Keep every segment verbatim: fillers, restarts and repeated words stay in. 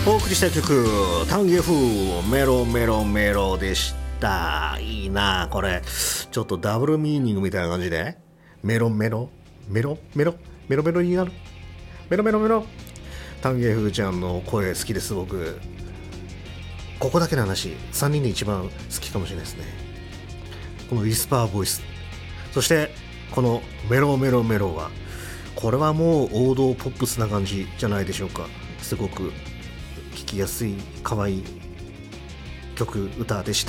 お送りした曲タンゲフメロメロメロでした。いいなこれ、ちょっとダブルミーニングみたいな感じでメロメロメロメロメロメロになるメロメロメロ。タンゲフちゃんの声好きです。僕ここだけの話、さんにんで一番好きかもしれないですね。このウィスパーボイス、そしてこのメロメロメロは、これはもう王道ポップスな感じじゃないでしょうか。すごく聴きやすい可愛い曲歌でした。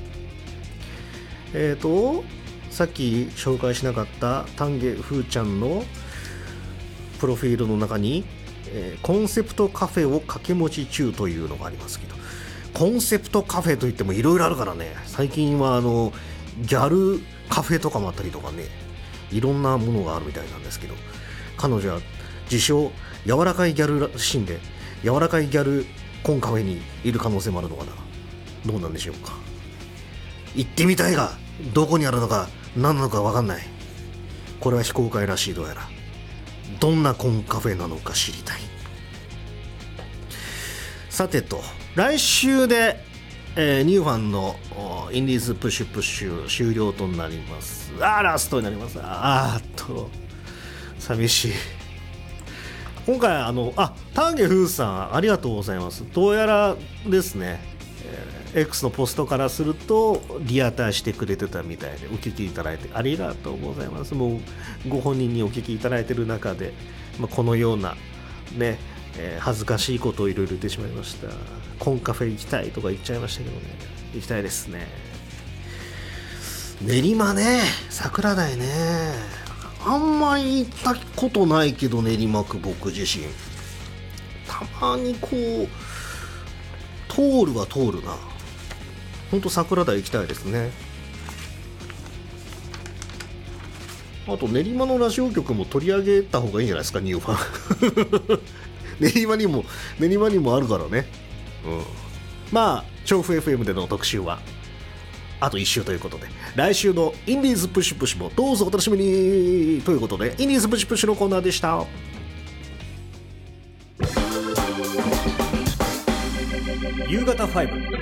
えーとさっき紹介しなかったタンゲフーちゃんのプロフィールの中に、えー、コンセプトカフェを掛け持ち中というのがありますけど、コンセプトカフェといってもいろいろあるからね。最近はあのギャルカフェとかもあったりとかね、いろんなものがあるみたいなんですけど、彼女は自称柔らかいギャルらしいんで、柔らかいギャルコンカフェにいる可能性もあるのかな。どうなんでしょうか。行ってみたいがどこにあるのか何なのか分かんない。これは非公開らしい。どうやらどんなコンカフェなのか知りたい。さてと、来週で、えー、ニューファンのインディーズプッシュプッシュ終了となります。あーラストになります。あーっと寂しい。今回あのあタンゲフーさんありがとうございます。どうやらですね、えー、X のポストからするとリアターしてくれてたみたいで、お聞きいただいてありがとうございます。もうご本人にお聞きいただいている中で、まあ、このようなね、えー、恥ずかしいことをいろいろ言ってしまいました。コンカフェ行きたいとか言っちゃいましたけどね。行きたいですね。練馬ね、桜台ね、あんまり行ったことないけど、練馬区僕自身たまにこう通るは通るな。ほんと桜台行きたいですね。あと練馬のラジオ局も取り上げた方がいいんじゃないですか、ニューファン練馬にも練馬にもあるからね。うん、まあ調布 エフエム での特集はあといっ週ということで、来週のインディーズプッシュプッシュもどうぞお楽しみにということで、インディーズプッシュプッシュのコーナーでした。 夕方ファイブ